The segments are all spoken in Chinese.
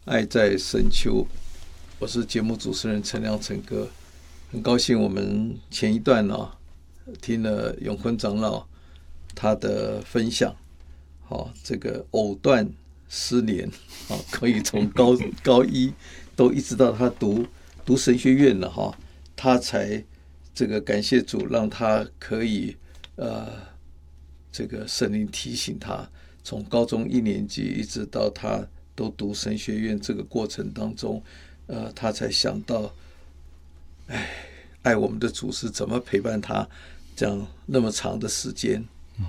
爱在深秋，我是节目主持人陈亮陈哥，很高兴我们前一段听了永坤长老他的分享，这个藕断丝连，可以从高一都一直到他读神学院了，他才这个感谢主，让他可以这个圣灵提醒他，从高中1年级一直到他都读神学院这个过程当中，他才想到，爱我们的主是怎么陪伴他这样那么长的时间，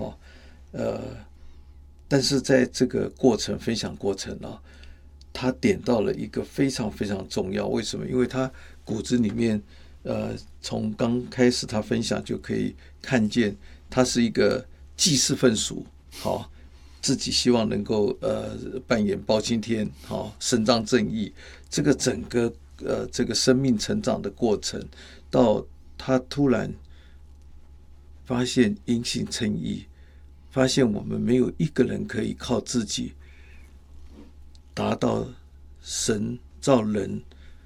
但是在这个分享过程他点到了一个非常非常重要，为什么？因为他骨子里面，从刚开始他分享就可以看见，他是一个济世愤俗，自己希望能够扮演包青天，伸张正义，这个整个这个生命成长的过程，到他突然发现因信称义，发现我们没有一个人可以靠自己达到神造人，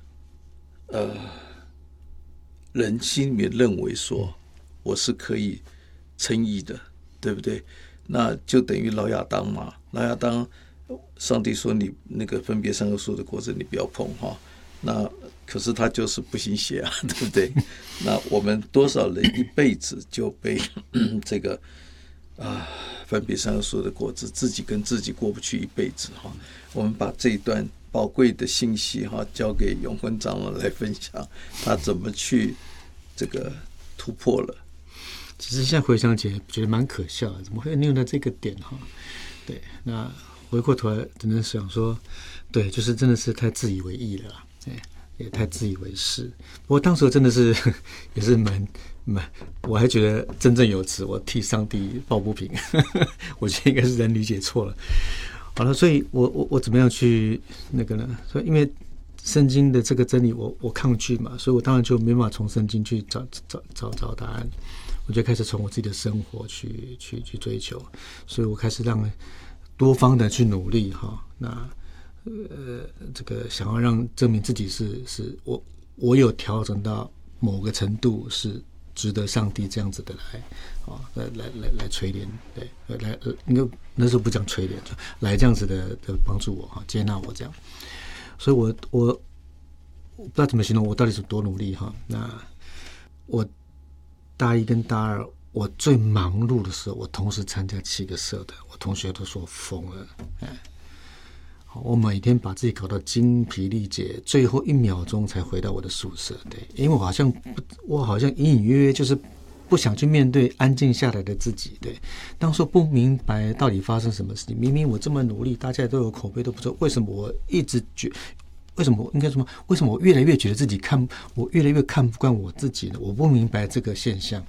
人心里面认为说我是可以称义的，对不对？那就等于老亚当嘛。老亚当，上帝说你那个分别善恶树的果子你不要碰那可是他就是不信邪啊，对不对？那我们多少人一辈子就被这个分别善恶树的果子，自己跟自己过不去一辈子我们把这一段宝贵的信息交给永坤长老来分享，他怎么去这个突破了。 其实现在回想起来觉得蛮可笑的，怎么会利用到这个点对，那回过头来只能想说，对，就是真的是太自以为意了啦，对，也太自以为是。不过当时真的是也是蛮，我还觉得振振有词，我替上帝抱不平，我觉得应该是人理解错了。好了，所以我怎么样去那个呢？所以因为圣经的这个真理我抗拒嘛，所以我当然就没办法从圣经去找答案。我就开始从我自己的生活去追求，所以我开始让多方的去努力那这个想要让证明自己是我有调整到某个程度，是值得上帝这样子的来垂怜，对，来应该那时候不讲垂怜，就来这样子的帮助我接纳我这样。所以我不知道怎么形容我到底是多努力那我大一跟大二我最忙碌的时候，我同时参加7个社团，我同学都说疯了。我每天把自己搞到精疲力竭，最后1秒钟才回到我的宿舍。对，因为我好像隐隐约约就是不想去面对安静下来的自己。对，当时不明白到底发生什么事情，明明我这么努力，大家都有口碑都不错，为什么我一直为什么我越来越觉得自己我越来越看不惯我自己呢？我不明白这个现象。